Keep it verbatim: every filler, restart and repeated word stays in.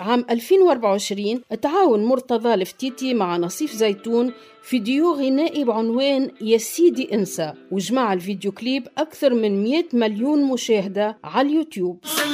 عام ألفين وأربعة وعشرين تعاون مرتضى الفتيتي مع نصيف زيتون فيديو غنائي بعنوان يا سيدي انسى، وجمع الفيديو كليب أكثر من مئة مليون مشاهدة على اليوتيوب.